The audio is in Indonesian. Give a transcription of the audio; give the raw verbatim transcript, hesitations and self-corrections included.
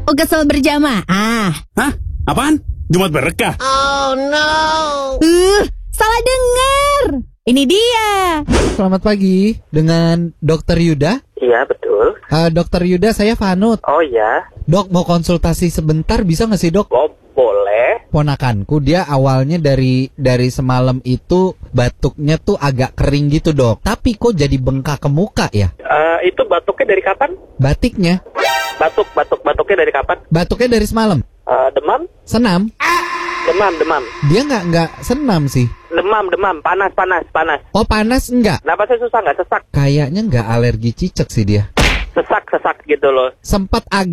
Ugasol berjamaah. Hah? Apaan? Jumat berkah? Oh no. Uh, salah dengar. Ini dia. Selamat pagi dengan Dokter Yuda. Iya, betul. Uh, Dokter Yuda, saya Vanut. Oh iya. Dok, mau konsultasi sebentar bisa nggak sih, Dok? Oh, boleh. Ponakanku, dia awalnya dari dari semalam itu batuknya tuh agak kering gitu, Dok. Tapi kok jadi bengkak ke muka ya? Uh, itu batuknya dari kapan? Batiknya? Batuk, batuk, batuknya dari kapan? Batuknya dari semalam. Uh, demam? Senam? Demam, demam. Dia nggak nggak senam sih. Demam, demam, panas, panas, panas. Oh, panas enggak? Kenapa saya susah nggak sesak? Kayaknya nggak alergi cicak sih dia. Sesak, sesak gitu loh. Sempat agak